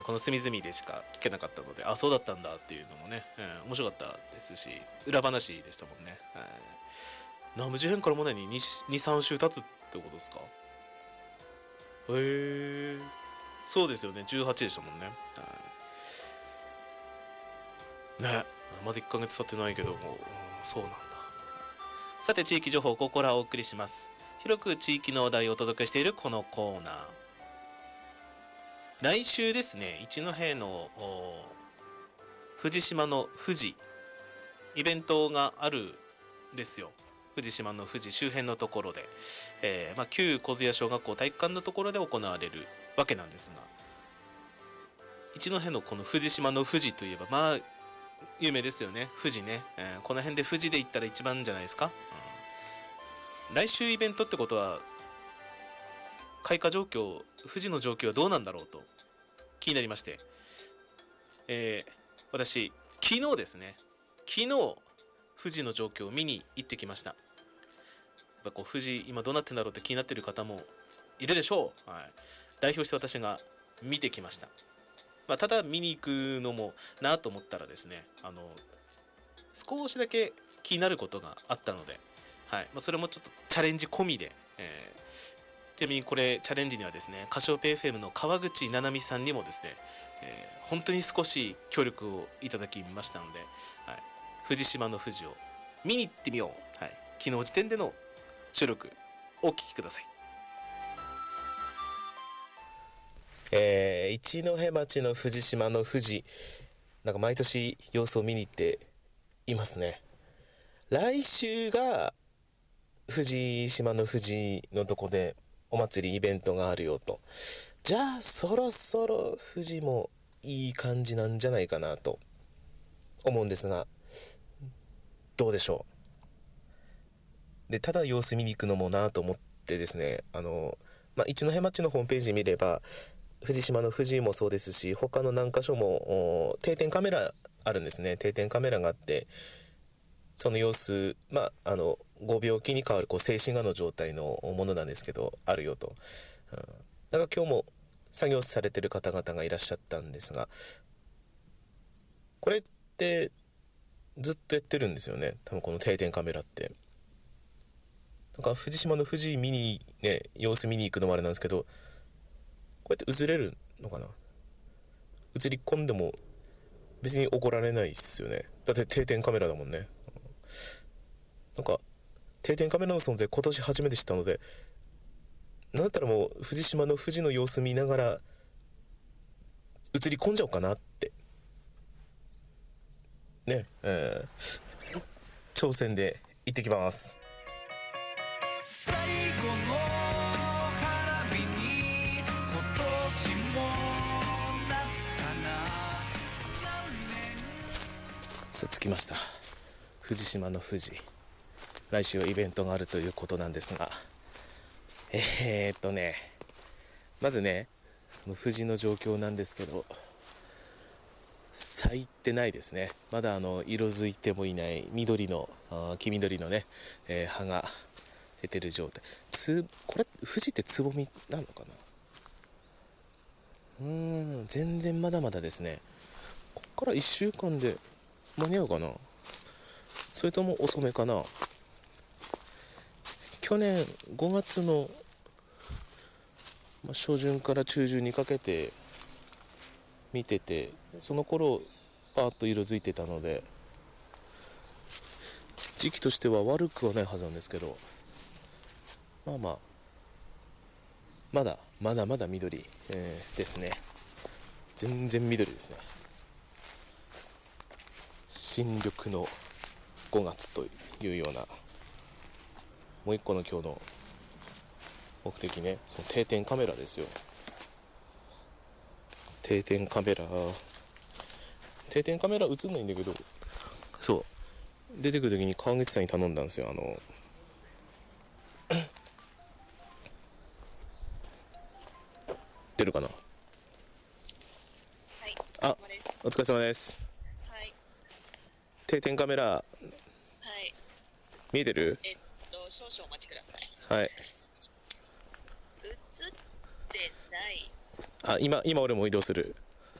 この隅々でしか聞けなかったので、あ、そうだったんだっていうのもね、面白かったですし、裏話でしたもんね。南部事変からもう何2、3週経つってことですか？へえ、そうですよね、18でしたもんね。ね、まだ1ヶ月経ってないけども、そうなんだ。さて、地域情報、ここからお送りします。広く地域の話題をお届けしているこのコーナー。来週ですね、一戸の藤島の富士イベントがあるんですよ。藤島の富士周辺のところで、旧小津屋小学校体育館のところで行われるわけなんですが、一戸のこの藤島の富士といえば有名ですよね。富士ね、この辺で富士で行ったら一番じゃないですか。来週イベントってことは開花状況、富士の状況はどうなんだろうと気になりまして、私昨日ですね、昨日富士の状況を見に行ってきました。やっぱこう富士今どうなってんだろうって気になっている方もいるでしょう。代表して私が見てきました。ただ見に行くのもなと思ったらですね、少しだけ気になることがあったので、それもちょっとチャレンジ込みで、ちなみにこれチャレンジにはですね、カシオペ FM の川口七海さんにもですね、本当に少し協力をいただきましたので、藤島の富士を見に行ってみよう、昨日時点での収録お聞きください。一戸町の藤島の富士、なんか毎年様子を見に行っていますね。来週が藤島の富士のとこでお祭りイベントがあるよと。じゃあそろそろ富士もいい感じなんじゃないかなと思うんですが、どうでしょう。で、ただ様子見に行くのもなと思ってですね、一戸町のホームページ見れば藤島の富士もそうですし、他の何箇所も定点カメラあるんですね。定点カメラがあって、その様子、ご病気に変わる静止画の状態のものなんですけど、あるよと。だから今日も作業されてる方々がいらっしゃったんですが、これってずっとやってるんですよね。多分この定点カメラって。なんか藤島の富士見にね、様子見に行くのもあれなんですけど、こうやって映れるのかな。映り込んでも別に怒られないっすよね。だって定点カメラだもんね。なんか定点カメラの存在今年初めて知ったので、なんだったらもう藤島の富士の様子見ながら映り込んじゃおうかなってね、挑戦で行ってきます。最後の花火に今年もなったな。さあ着きました。藤島の富士、来週はイベントがあるということなんですが、まずね、その富士の状況なんですけど、咲いてないですね。まだ色づいてもいない緑の黄緑のね、葉が出てる状態。これ富士ってつぼみなのかな。全然まだまだですね。こっから1週間で間に合うかな、それとも遅めかな。去年5月の、初旬から中旬にかけて見てて、その頃パーッと色づいてたので、時期としては悪くはないはずなんですけど、まだ緑、ですね。全然緑ですね。新緑の5月というような。もう一個の今日の目的ね、その定点カメラですよ。定点カメラ映んないんだけど、そう出てくる時に川口さんに頼んだんですよ。出るかな。あ、お疲れ様です。定点カメラ見えてる？ 少々お待ちください。 はい。 映ってない。 今俺も移動する。